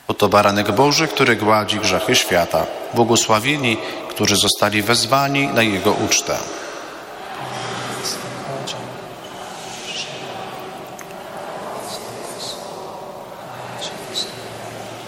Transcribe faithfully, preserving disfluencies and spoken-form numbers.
Oto baranek Boży, który gładzi grzechy świata. Błogosławieni, którzy zostali wezwani na Jego ucztę.